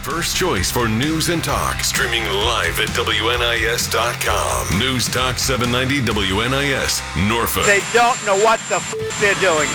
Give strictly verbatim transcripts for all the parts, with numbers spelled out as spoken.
First choice for news and talk. Streaming live at W N I S dot com. News Talk seven ninety W N I S, Norfolk. They don't know what the f- they're doing.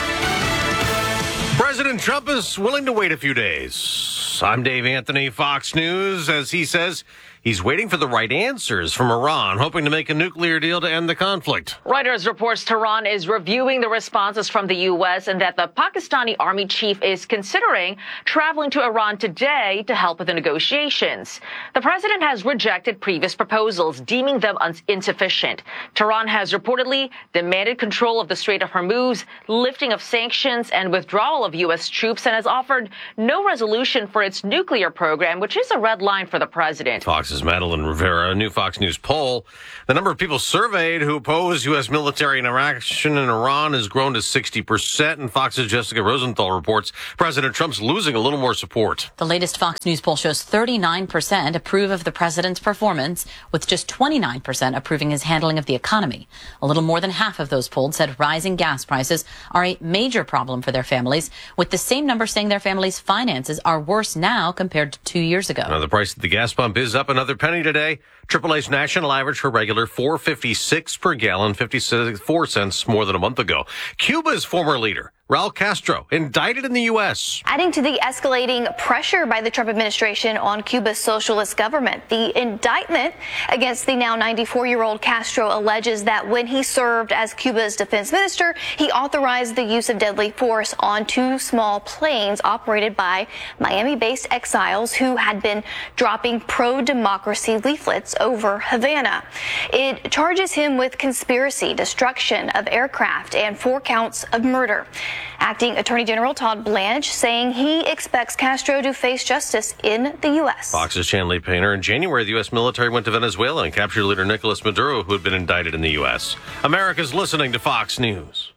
President Trump is willing to wait a few days. I'm Dave Anthony, Fox News, as he says he's waiting for the right answers from Iran, hoping to make a nuclear deal to end the conflict. Reuters reports Tehran is reviewing the responses from the U S and that the Pakistani army chief is considering traveling to Iran today to help with the negotiations. The president has rejected previous proposals, deeming them un- insufficient. Tehran has reportedly demanded control of the Strait of Hormuz, lifting of sanctions, and withdrawal of U S troops, and has offered no resolution for its nuclear program, which is a red line for the president. Fox's Madeline Rivera, a new Fox News poll. The number of people surveyed who oppose U S military interaction in Iran has grown to sixty percent, and Fox's Jessica Rosenthal reports President Trump's losing a little more support. The latest Fox News poll shows thirty-nine percent approve of the president's performance, with just twenty-nine percent approving his handling of the economy. A little more than half of those polled said rising gas prices are a major problem for their families, with the same number saying their families' finances are worse now compared to two years ago. Now, the price at the gas pump is up another penny today. Triple A's national average for regular four fifty-six per gallon, fifty-four cents more than a month ago. Cuba's former leader, Raul Castro, indicted in the U S. Adding to the escalating pressure by the Trump administration on Cuba's socialist government, the indictment against the now ninety-four-year-old Castro alleges that when he served as Cuba's defense minister, he authorized the use of deadly force on two small planes operated by Miami-based exiles who had been dropping pro-democracy leaflets over Havana. It charges him with conspiracy, destruction of aircraft, and four counts of murder. Acting Attorney General Todd Blanche saying he expects Castro to face justice in the U S. Fox's Chanley Painter. In January, the U S military went to Venezuela and captured leader Nicolas Maduro, who had been indicted in the U S. America's listening to Fox News.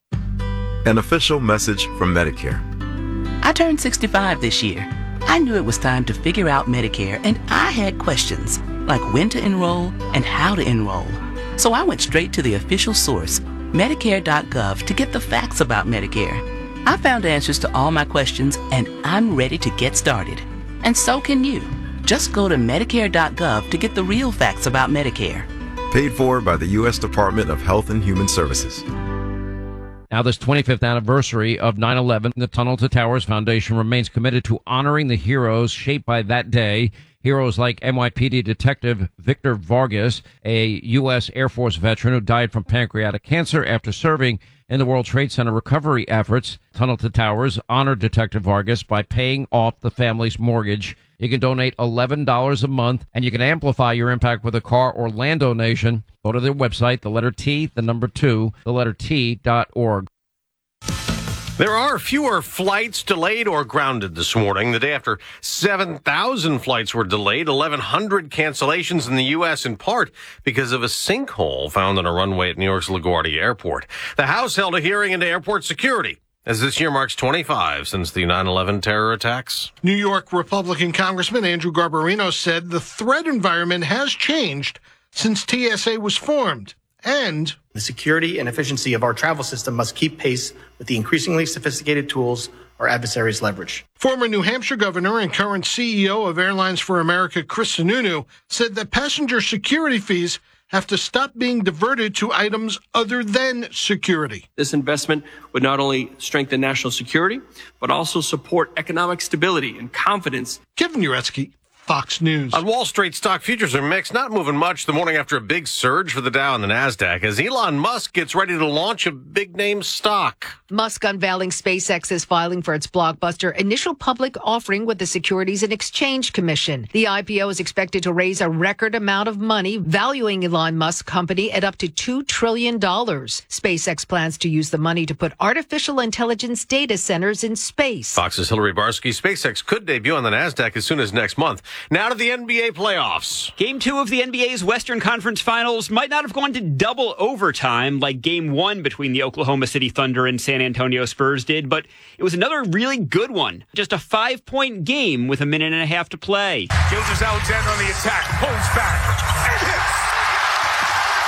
An official message from Medicare. I turned sixty-five this year. I knew it was time to figure out Medicare, and I had questions, like when to enroll and how to enroll. So I went straight to the official source, Medicare dot gov, to get the facts about Medicare. I found answers to all my questions, and I'm ready to get started. And so can you. Just go to Medicare dot gov to get the real facts about Medicare. Paid for by the U S Department of Health and Human Services. Now, this twenty-fifth anniversary of nine eleven, the Tunnel to Towers Foundation remains committed to honoring the heroes shaped by that day. Heroes like N Y P D Detective Victor Vargas, a U S Air Force veteran who died from pancreatic cancer after serving in the World Trade Center recovery efforts. Tunnel to Towers honored Detective Vargas by paying off the family's mortgage. You can donate eleven dollars a month, and you can amplify your impact with a car or land donation. Go to their website, the letter T, the number two, the letter T dot org. There are fewer flights delayed or grounded this morning. The day after seven thousand flights were delayed, eleven hundred cancellations in the U S, in part because of a sinkhole found on a runway at New York's LaGuardia Airport. The House held a hearing into airport security, as this year marks twenty-five since the nine eleven terror attacks. New York Republican Congressman Andrew Garbarino said the threat environment has changed since T S A was formed, and the security and efficiency of our travel system must keep pace with the increasingly sophisticated tools our adversaries leverage. Former New Hampshire governor and current C E O of Airlines for America, Chris Sununu, said that passenger security fees have to stop being diverted to items other than security. This investment would not only strengthen national security, but also support economic stability and confidence. Kevin Uretsky, Fox News. On Wall Street, stock futures are mixed, not moving much the morning after a big surge for the Dow and the Nasdaq as Elon Musk gets ready to launch a big-name stock. Musk unveiling SpaceX's filing for its blockbuster initial public offering with the Securities and Exchange Commission. The I P O is expected to raise a record amount of money, valuing Elon Musk's company at up to two trillion dollars. SpaceX plans to use the money to put artificial intelligence data centers in space. Fox's Hillary Barsky. SpaceX could debut on the Nasdaq as soon as next month. Now to the N B A playoffs. Game two of the N B A's Western Conference Finals might not have gone to double overtime like game one between the Oklahoma City Thunder and San Antonio Spurs did, but it was another really good one. Just a five-point game with a minute and a half to play. Gilgeous-Alexander on the attack, pulls back, and hits.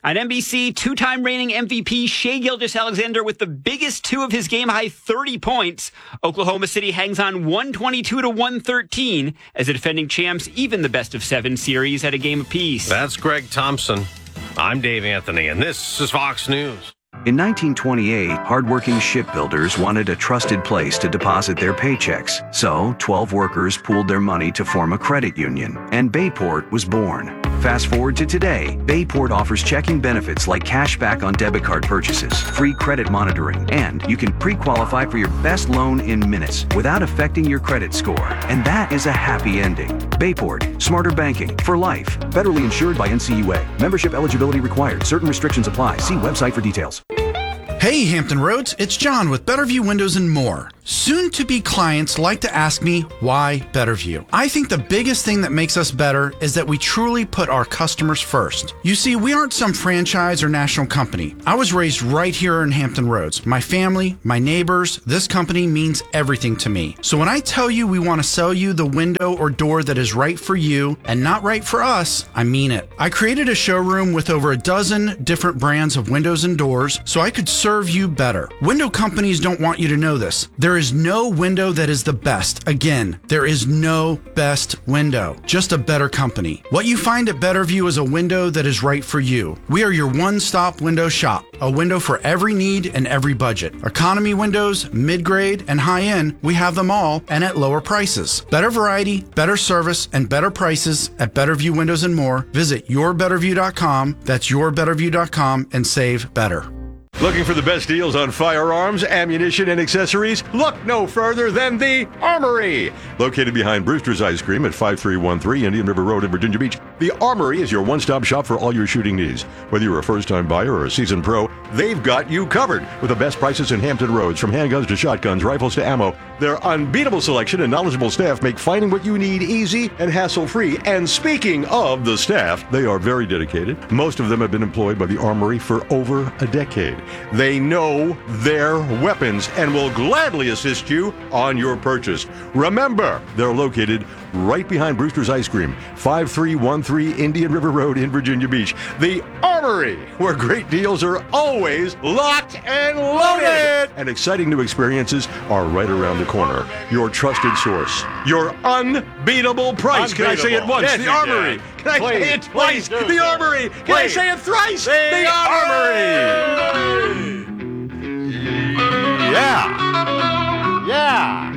On N B C, two-time reigning M V P Shai Gilgeous-Alexander with the biggest two of his game-high thirty points. Oklahoma City hangs on one twenty-two to one thirteen as the defending champs even the best-of-seven series at a game apiece. That's Greg Thompson. I'm Dave Anthony, and this is Fox News. In nineteen twenty-eight, hardworking shipbuilders wanted a trusted place to deposit their paychecks. So, twelve workers pooled their money to form a credit union, and Bayport was born. Fast forward to today, Bayport offers checking benefits like cash back on debit card purchases, free credit monitoring, and you can pre-qualify for your best loan in minutes without affecting your credit score. And that is a happy ending. Bayport, smarter banking for life. Federally insured by N C U A. Membership eligibility required. Certain restrictions apply. See website for details. Hey Hampton Roads, it's John with Betterview Windows and More. Soon-to-be clients like to ask me, why Betterview? I think the biggest thing that makes us better is that we truly put our customers first. You see, we aren't some franchise or national company. I was raised right here in Hampton Roads. My family, my neighbors, this company means everything to me. So when I tell you we want to sell you the window or door that is right for you and not right for us, I mean it. I created a showroom with over a dozen different brands of windows and doors so I could serve you better. Window companies don't want you to know this. There is no window that is the best. Again, there is no best window, just a better company. What you find at Betterview is a window that is right for you. We are your one-stop window shop, a window for every need and every budget. Economy windows, mid-grade, and high-end, we have them all and at lower prices. Better variety, better service, and better prices at Betterview Windows and More. Visit your betterview dot com. That's your betterview dot com and save better. Looking for the best deals on firearms, ammunition, and accessories? Look no further than the Armory! Located behind Brewster's Ice Cream at five three one three Indian River Road in Virginia Beach, the Armory is your one-stop shop for all your shooting needs. Whether you're a first-time buyer or a seasoned pro, they've got you covered with the best prices in Hampton Roads, from handguns to shotguns, rifles to ammo. Their unbeatable selection and knowledgeable staff make finding what you need easy and hassle-free. And speaking of the staff, they are very dedicated. Most of them have been employed by the Armory for over a decade. They know their weapons and will gladly assist you on your purchase. Remember, they're located right behind Brewster's Ice Cream, five three one three Indian River Road in Virginia Beach. The Armory, where great deals are always locked and loaded. And exciting new experiences are right around the corner. Your trusted source. Your unbeatable price. Unbeatable. Can I say it once? Yes, the you Armory. can. Can I Please, say it twice? please do. The Armory. Can Please. I say it thrice? The, the Armory. Armory. Yeah. Yeah.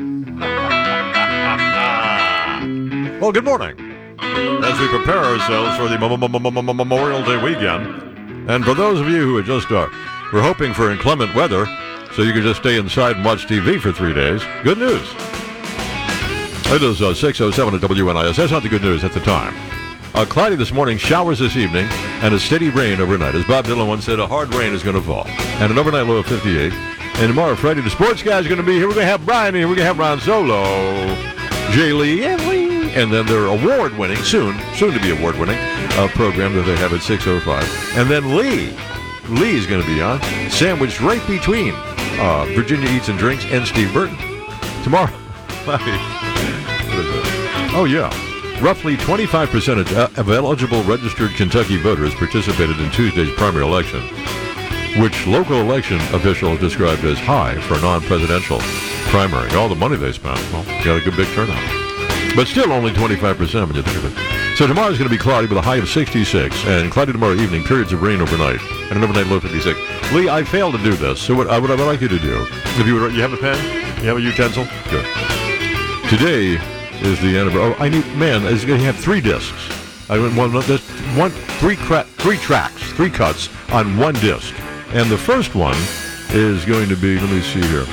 Well, good morning. As we prepare ourselves for the Memorial Day weekend, and for those of you who are just uh, were hoping for inclement weather, so you could just stay inside and watch T V for three days, good news. It is uh, six oh seven at W N I S. That's not the good news at the time. Uh, cloudy this morning, showers this evening, and a steady rain overnight. As Bob Dylan once said, a hard rain is going to fall. And an overnight low of fifty-eight. And tomorrow, Friday, the sports guys are going to be here. We're going to have Brian here. We're going to have Ron Solo, Jay Lee, and Lee. And then their award-winning, soon, soon to be award-winning, uh, program that they have at six oh five. And then Lee. Lee is going to be on, sandwiched right between uh, Virginia Eats and Drinks and Steve Burton. Tomorrow. What is it? Oh, yeah. Roughly twenty-five percent of eligible registered Kentucky voters participated in Tuesday's primary election, which local election officials described as high for a non-presidential primary. All the money they spent, well, got a good big turnout. But still only twenty-five percent when you think of it. So tomorrow's going to be cloudy with a high of sixty-six, and cloudy tomorrow evening, periods of rain overnight, and an overnight low of fifty-six. Lee, I failed to do this, so what I would, I would like you to do, if you would, you have a pen? You have a utensil? Good. Today is the anniversary. Oh, I need, man, is going to have three discs. I went one, this, one, three, cra- three tracks, three cuts on one disc. And the first one is going to be, let me see here,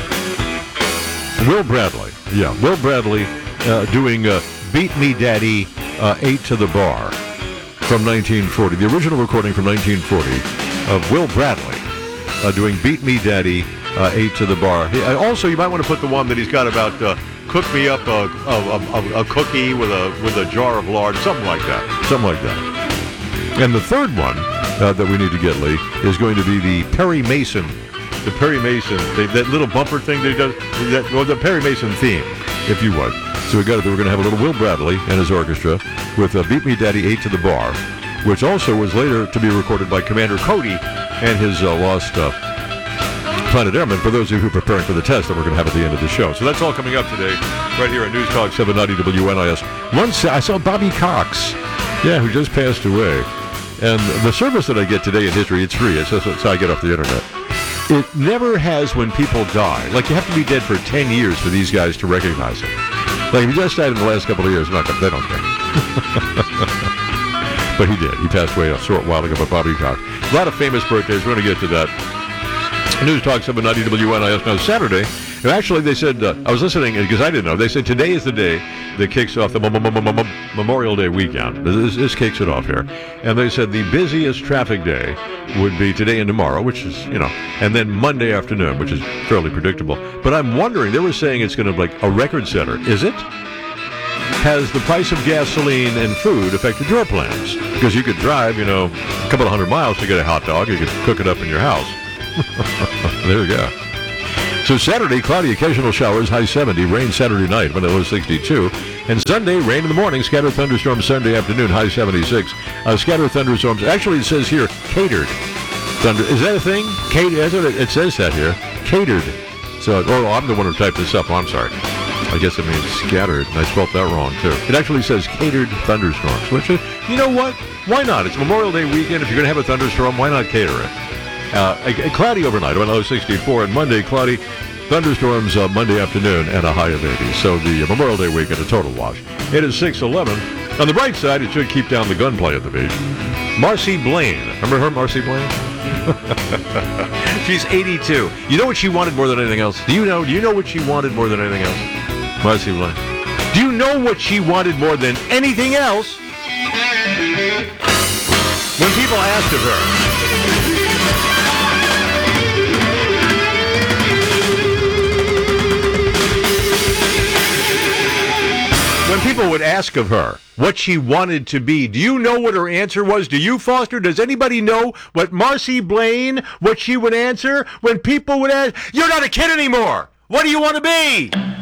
Will Bradley. Yeah, Will Bradley uh, doing uh, Beat Me Daddy uh, eight to the Bar from nineteen forty. The original recording from nineteen forty of Will Bradley uh, doing Beat Me Daddy uh, eight to the Bar. He, uh, also, you might want to put the one that he's got about uh, cook me up a, a, a, a cookie with a with a jar of lard, something like that. Something like that. And the third one uh, that we need to get, Lee, is going to be the Perry Mason. The Perry Mason, they, that little bumper thing they do, that, well, the Perry Mason theme, if you would. So we got it. We're going to have a little Will Bradley and his orchestra with uh, Beat Me Daddy eight to the Bar. which also was later to be recorded by Commander Cody and his uh, lost uh, Planet Airmen, for those of you who are preparing for the test that we're going to have at the end of the show. So that's all coming up today, right here on News Talk seven ninety W N I S. Once I saw Bobby Cox, yeah, who just passed away. And the service that I get today in history, it's free. It's just it's how I get off the internet. It never has when people die. Like, you have to be dead for ten years for these guys to recognize it. Like, if you just died in the last couple of years, not they don't care. But he did. He passed away a short while ago, but Bobby Cox. A lot of famous birthdays. We're going to get to that. News Talk seven ninety W N I S. Now, Saturday, actually, they said, uh, I was listening, because I didn't know, they said today is the day that kicks off the Memorial Day weekend. This, this kicks it off here. And they said the busiest traffic day would be today and tomorrow, which is, you know, and then Monday afternoon, which is fairly predictable. But I'm wondering, they were saying it's going to be like a record setter. Is it? Has the price of gasoline and food affected your plans? Because you could drive, you know, a couple of hundred miles to get a hot dog. You could cook it up in your house. There you go. So Saturday, cloudy, occasional showers, high seventy, rain Saturday night, when it was sixty-two. And Sunday, rain in the morning, scattered thunderstorms Sunday afternoon, high seventy-six. Uh, scattered thunderstorms, actually it says here, catered. Thunder. Is that a thing? Catered. It says that here. Catered. So, oh, I'm the one who typed this up. Oh, I'm sorry. I guess it means scattered, and I spelled that wrong, too. It actually says catered thunderstorms, which, is, you know what? Why not? It's Memorial Day weekend. If you're going to have a thunderstorm, why not cater it? Uh, a, a cloudy overnight, when I was sixty-four, and Monday, cloudy, thunderstorms uh, Monday afternoon, and a high of eighty. So the uh, Memorial Day weekend, a total wash. It is six eleven. On the bright side, it should keep down the gunplay at the beach. Marcy Blaine. Remember her, Marcy Blaine? She's eighty-two. You know what she wanted more than anything else? Do you know? Do you know what she wanted more than anything else? Marcy Blaine. Do you know what she wanted more than anything else? When people asked of her, when people would ask of her what she wanted to be, do you know what her answer was? Do you, Foster? Does anybody know what Marcy Blaine, what she would answer when people would ask, "You're not a kid anymore. What do you want to be?"